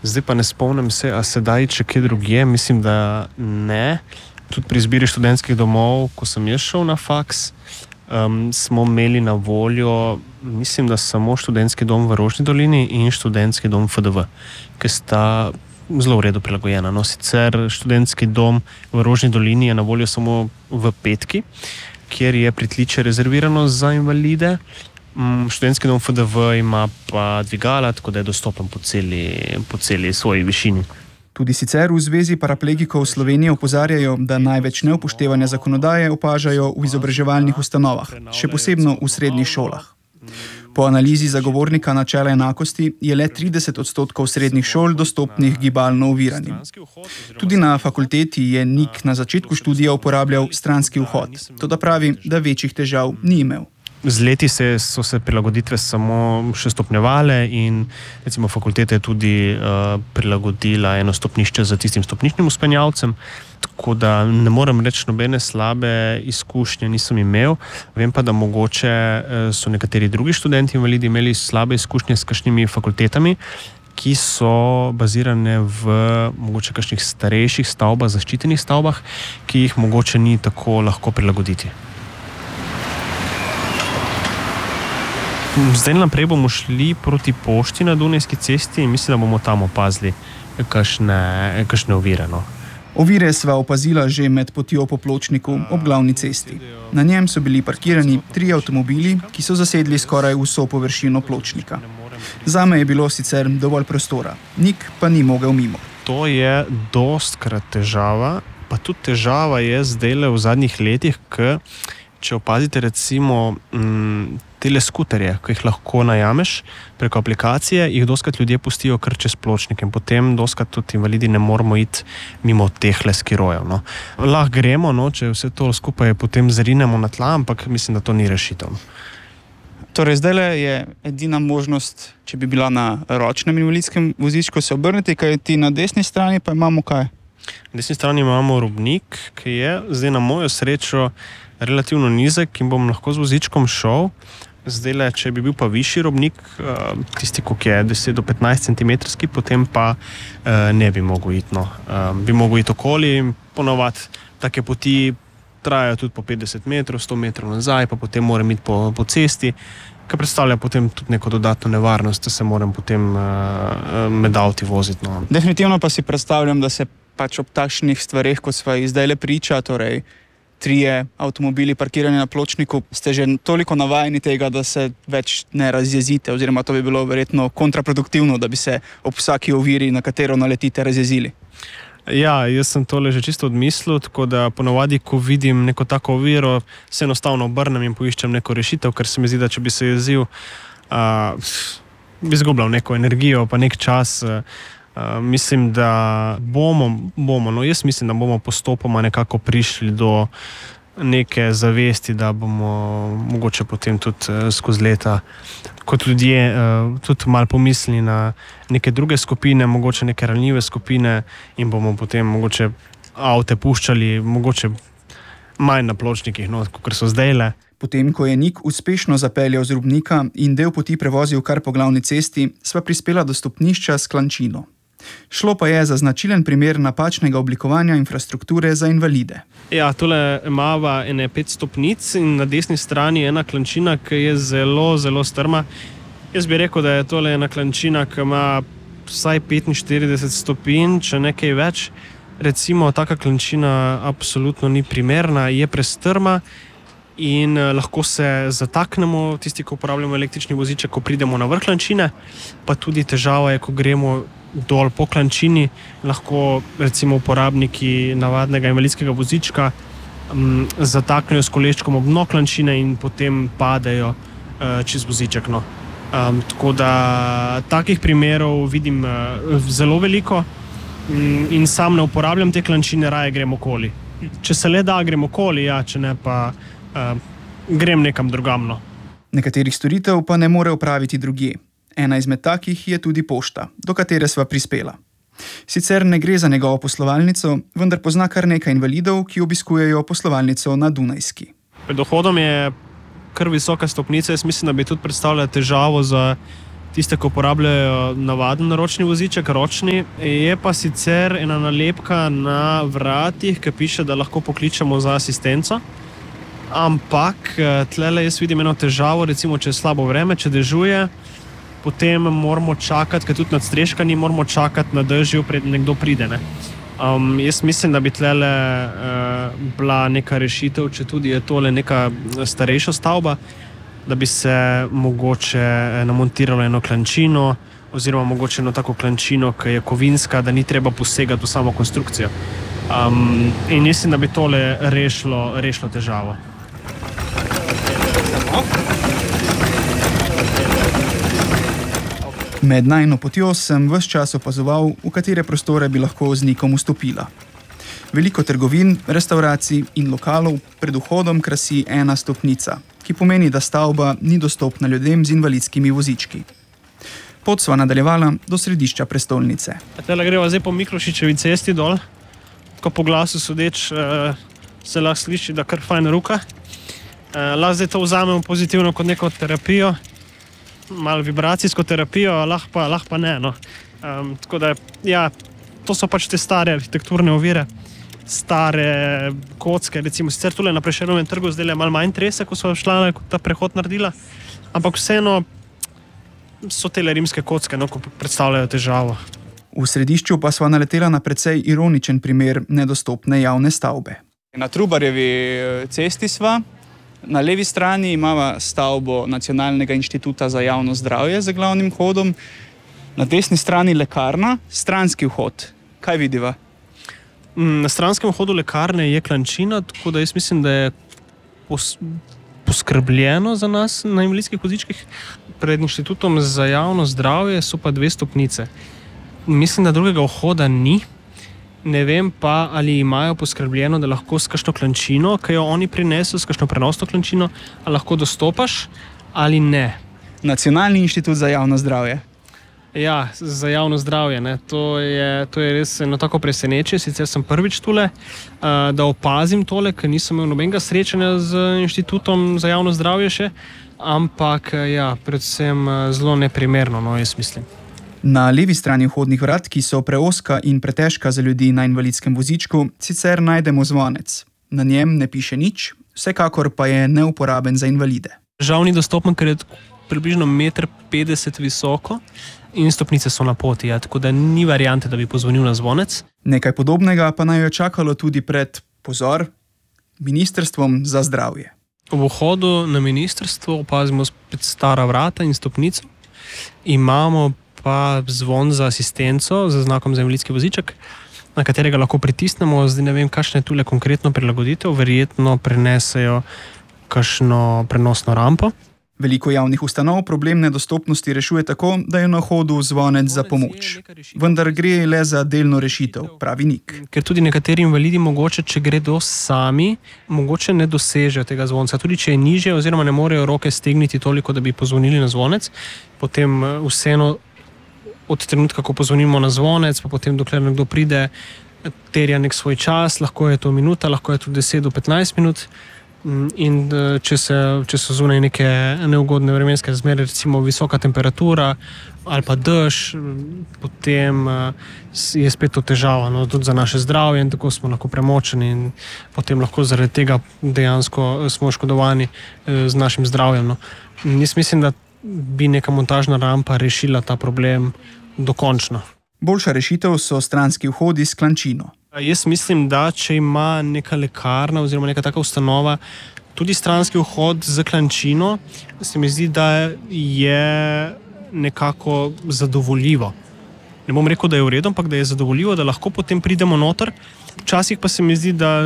Zdaj pa ne spomnim se, a sedaj če kje drugje, mislim, da ne. Tudi pri izbiri študentskih domov, ko sem jaz šel na faks, smo imeli na voljo, mislim, da samo študentski dom v Rožni dolini in študentski dom FDV, ki sta zelo v redu prilagojena. No, sicer študentski dom v Rožni dolini je na voljo samo v petki, kjer je pritličje rezervirano za invalide. Študentski dom FDV ima pa dvigala, tako da je dostopen po celi svoji višini. Tudi sicer v Zvezi paraplegikov Slovenije opozarjajo, da največ neupoštevanja zakonodaje opažajo v izobraževalnih ustanovah, še posebno v srednjih šolah. Po analizi zagovornika načela enakosti je le 30% srednjih šol dostopnih gibalno oviranim. Tudi na fakulteti je Nik na začetku študija uporabljal stranski vhod, toda pravi, da večjih težav ni imel. Z leti so se prilagoditve samo še stopnjevale in recimo fakulteta je tudi prilagodila eno stopnišče za tistim stopničnim vzpenjalcem, tako da ne morem reči nobene slabe izkušnje nisem imel. Vem pa, da mogoče so nekateri drugi študenti invalidi imeli slabe izkušnje s kakšnimi fakultetami, ki so bazirane v mogoče kakšnih starejših stavbah, zaščitenih stavbah, ki jih mogoče ni tako lahko prilagoditi. Zdaj naprej bomo šli proti pošti na Dunajski cesti in mislim, da bomo tam opazili kakšne ovire. No. Ovire sva opazila že med potjo po pločniku ob glavni cesti. Na njem so bili parkirani 3 avtomobili, ki so zasedli skoraj vso površino pločnika. Zame je bilo sicer dovolj prostora, Nik pa ni mogel mimo. To je dostkrat težava, pa tudi težava je zdajle v zadnjih letih, če opazite recimo tele skuterje, ki jih lahko najameš preko aplikacije, jih dostkrat ljudje pustijo kar čez pločnik in potem dostkrat tudi invalidi ne moramo iti mimo tehle skirojev. No. Lahko gremo, no, če vse to skupaj potem zrinemo na tla, ampak mislim, da to ni rešitev. Torej, zdajle je edina možnost, če bi bila na ročnem invalidskem vozičku, se obrniti, kaj ti na desni strani pa imamo kaj? Na desni strani imamo robnik, ki je zdaj na mojo srečo relativno nizek in bom lahko z vozičkom šel. Zdajle, če bi bil pa višji robnik, tisti, ki je 10 do 15 cm, potem pa ne bi mogel iti. No. Bi mogel iti okoli in ponovadi take poti trajajo tudi po 50 metrov, 100 metrov nazaj, pa potem moram iti po cesti, kar predstavlja potem tudi neko dodatno nevarnost, da se moram potem med avti voziti. No. Definitivno pa si predstavljam, da se pač ob takšnih stvareh, kot sva zdajle priča, torej 3 avtomobili parkirani na pločniku, ste že toliko navajeni tega, da se več ne razjezite, oziroma to bi bilo verjetno kontraproduktivno, da bi se ob vsaki oviri, na katero naletite, razjezili. Ja, jaz sem tole že čisto odmislil, tako da ponovadi, ko vidim neko tako oviro, se enostavno obrnem in poiščem neko rešitev, ker se mi zdi, da če bi se jezil, bi izgubljal neko energijo, pa nek čas. Mislim, da jaz mislim, da bomo postopoma nekako prišli do neke zavesti, da bomo mogoče potem tudi skozi leta kot ljudje tudi malo pomislili na neke druge skupine, mogoče neke ranljive skupine in bomo potem mogoče avte puščali, mogoče manj na pločnikih, no, kot so zdajle. Potem, ko je Nik uspešno zapeljal z robnika in del poti prevozil kar po glavni cesti, sva prispela do stopnišča s klančino. Šlo pa je za značilen primer napačnega oblikovanja infrastrukture za invalide. Ja, tole imava ene 5 stopnic in na desni strani ena klančina, ki je zelo, zelo strma. Jaz bi rekel, da je tole ena klančina, ki ima vsaj 45 stopinj, če nekaj več. Recimo, taka klančina absolutno ni primerna, je prestrma in lahko se zataknemo, tisti, ko uporabljamo električni voziček, ko pridemo na vrh klančine, pa tudi težava je, ko gremo dol po klančini, lahko recimo uporabniki navadnega invalidskega vozička zataknejo s koleščkom ob dno klančine in potem padejo čez voziček. No. Tako da takih primerov vidim zelo veliko in sam ne uporabljam te klančine, raje grem okoli. Če se le da, grem okoli, ja, če ne pa grem nekam drugam. No. Nekaterih storitev pa ne more opraviti drugje. Ena izmed takih je tudi pošta, do katere sva prispela. Sicer ne gre za njegovo poslovalnico, vendar pozna kar nekaj invalidov, ki obiskujejo poslovalnico na Dunajski. Pred dohodom je kar visoka stopnica, jaz mislim, da bi tudi predstavljala težavo za tiste, ki uporabljajo navaden ročni voziček, ročni. Je pa sicer ena nalepka na vratih, ki piše, da lahko pokličemo za asistenco. Ampak tlele jaz vidim eno težavo, recimo, če je slabo vreme, če dežuje, potem moramo čakati, ker tudi nadstreškani moramo čakati na dežju, preden nekdo pride. Ne? Jaz mislim, da bi tlele bila neka rešitev, če tudi je tole neka starejša stavba, da bi se mogoče namontiralo eno klančino oziroma mogoče eno tako klančino, ki je kovinska, da ni treba posegati v samo konstrukcijo. In mislim, da bi tole rešilo težavo. Med najino potjo sem ves čas opazoval, v katere prostore bi lahko z Nikom vstopila. Veliko trgovin, restauracij in lokalov pred vhodom krasi ena stopnica, ki pomeni, da stavba ni dostopna ljudem z invalidskimi vozički. Pot sva nadaljevala do središča prestolnice. Tele greva zdaj po Miklošičevi cesti dol, ko po glasu sodeč se lahko sliši, da kar fajn ruka. Lahko zdaj to vzamemo pozitivno kot neko terapijo, malo vibracijsko terapijo, lahko pa ne. No. Tako da, ja, to so pač te stare arhitekturne ovire, stare kocke, recimo sicer tule na Prešernovem trgu zdaj je malo manj trese, ko so šla ta prehod naredila, ampak vseeno so tele rimske kocke, no, ko predstavljajo težavo. V središču pa sva naletela na precej ironičen primer nedostopne javne stavbe. Na Trubarjevi cesti sva. Na levi strani imava stavbo Nacionalnega inštituta za javno zdravje za glavnim vhodom, na desni strani lekarna, stranski vhod. Kaj vidiva? Na stranskem vhodu lekarne je klančina, tako da jaz mislim, da je poskrbljeno za nas na invalidskih vozičkih. Pred inštitutom za javno zdravje so pa 2 stopnice. Mislim, da drugega vhoda ni. Ne vem pa, ali imajo poskrbljeno, da lahko s kakšno klančino, ki jo oni prineso, s kakšno prenosno klančino, ali lahko dostopaš ali ne. Nacionalni inštitut za javno zdravje. Ja, za javno zdravje. Ne. To je res eno tako presenečenje. Sicer sem prvič tule, da opazim tole, ker nisem imel nobenega srečanja z inštitutom za javno zdravje še, ampak ja, predvsem zelo neprimerno, no, jaz mislim. Na levi strani vhodnih vrat, ki so preozka in pretežka za ljudi na invalidskem vozičku, sicer najdemo zvonec. Na njem ne piše nič, vsekakor pa je neuporaben za invalide. Žal ni dostopen, ker je približno 1,50 m visoko in stopnice so na poti, ja, tako da ni variante, da bi pozvonil na zvonec. Nekaj podobnega pa naj jo čakalo tudi pred, pozor, Ministrstvom za zdravje. Ob vhodu na ministrstvo opazimo spet stara vrata in stopnico. Imamo pa zvon za asistenco, za znakom za invalidski voziček, na katerega lahko pritisnemo. Zdaj ne vem, kakšna je tule konkretno prilagoditev, verjetno prenesejo kakšno prenosno rampo. Veliko javnih ustanov problem nedostopnosti rešuje tako, da je na vhodu zvonec za pomoč. Vendar gre le za delno rešitev, pravi Nik. Ker tudi nekateri invalidi mogoče, če gredo sami, mogoče ne dosežejo tega zvonca. Tudi če je nižje oziroma ne morejo roke stegniti toliko, da bi pozvonili na zvonec, potem vseeno od trenutka, ko pozvonimo na zvonec, pa potem dokler nekdo pride, terja nek svoj čas, lahko je to minuta, lahko je to 10 do 15 minut. In če so zunaj neke neugodne vremenske razmere, recimo visoka temperatura ali pa dež, potem je spet to težava, no, tudi za naše zdravje in tako smo lahko premočeni in potem lahko zaradi tega dejansko smo oškodovani z našim zdravjem. No. Jaz mislim, da bi neka montažna rampa rešila ta problem dokončno. Boljša rešitev so stranski vhodi s klančino. Jaz mislim, da če ima neka lekarna oziroma neka taka ustanova tudi stranski vhod z klančino, se mi zdi, da je nekako zadovoljivo. Ne bom rekel, da je v redu, ampak da je zadovoljivo, da lahko potem pridemo noter. Včasih pa se mi zdi, da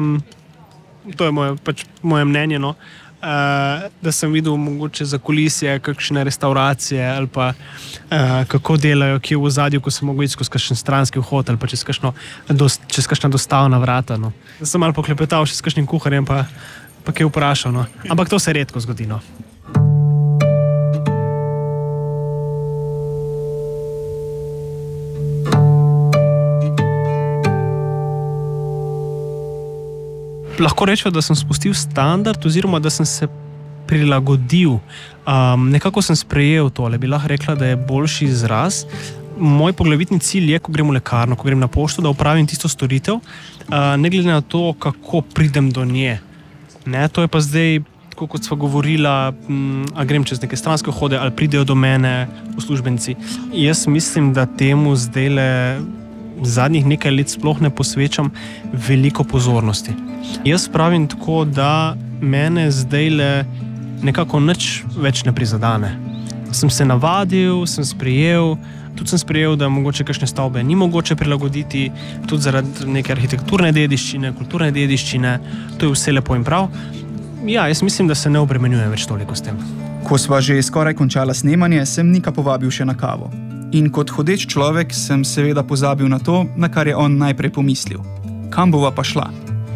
to je moje mnenje, no, da sem videl mogoče za kulisje kakšne restauracije ali pa kako delajo, ki je v ozadju, ko sem mogel iti skozi kakšen stranski vhod ali pa čez kakšna dostavna vrata. No. Sem malo poklepetal še s kakšnim kuharjem pa kaj vprašal, no. Ampak to se redko zgodi. No. Lahko rečem, da sem spustil standard oziroma da sem se prilagodil. Nekako sem sprejel tole, bi lahko rekla, da je boljši izraz. Moj poglavitni cilj je, ko grem v lekarno, ko grem na pošto, da opravim tisto storitev, ne glede na to, kako pridem do nje. Ne, to je pa zdaj, kot sva govorila, a grem čez neke stranske hode ali pridejo do mene uslužbenci. Jaz mislim, da temu zdajle zadnjih nekaj let sploh ne posvečam veliko pozornosti. Jaz pravim tako, da mene zdajle nekako nič več ne prizadane. Sem se navadil, sem sprejel, da mogoče kakšne stavbe ni mogoče prilagoditi, tudi zaradi neke arhitekturne dediščine, kulturne dediščine, to je vse lepo in prav. Ja, jaz mislim, da se ne obremenjujem več toliko s tem. Ko sva že skoraj končala snemanje, sem Nika povabil še na kavo. In kot hodeč človek sem seveda pozabil na to, na kar je on najprej pomislil. Kam bova pa šla?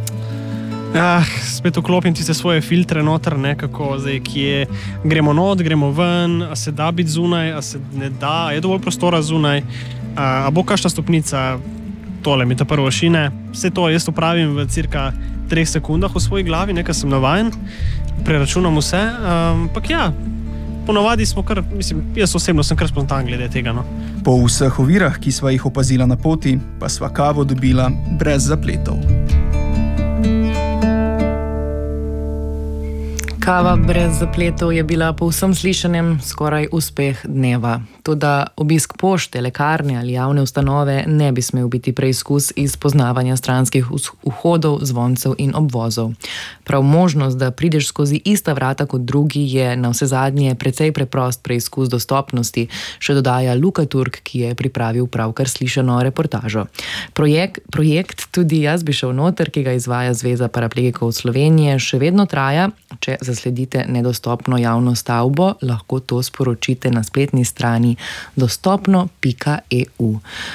Spet vklopim tiste svoje filtre noter, nekako zdaj, kje gremo not, gremo ven, a se da biti zunaj, a se ne da, je dovolj prostora zunaj, a bo kakšna stopnica, tole mi ta prvo šine. Vse to jaz upravim v cirka 3 sekundah v svoji glavi, nekaj sem navajen, preračunam vse, ampak ja, ponavadi smo kar, jaz osebno sem kar spontan glede tega, no. Po vseh ovirah, ki sva jih opazila na poti, pa sva kavo dobila brez zapletov. Kava brez zapletov je bila po vsem slišanem skoraj uspeh dneva. Toda obisk pošte, lekarne ali javne ustanove ne bi smel biti preizkus iz poznavanja stranskih vhodov, zvoncev in obvozov. Prav možnost, da prideš skozi ista vrata kot drugi, je navsezadnje precej preprost preizkus dostopnosti, še dodaja Luka Turk, ki je pripravil pravkar slišano reportažo. Projekt Tudi jaz bi šel noter, ki ga izvaja Zveza paraplegikov Slovenije, še vedno traja. Če zasledite nedostopno javno stavbo, lahko to sporočite na spletni strani dostopno.eu.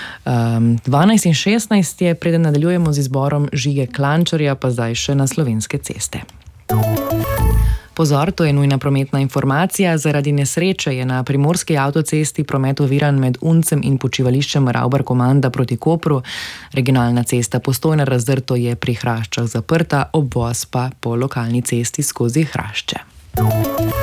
12:16 je, preden nadaljujemo z izborom Žige Klančarja, pa zdaj še na Slovenske ceste. Pozor, to je nujna prometna informacija. Zaradi nesreče je na primorski avtocesti promet oviran med Uncem in počivališčem Ravbar-Komanda proti Kopru. Regionalna cesta Postojna-Razdrto je pri Hraščah zaprta, obvoz pa po lokalni cesti skozi Hrašče.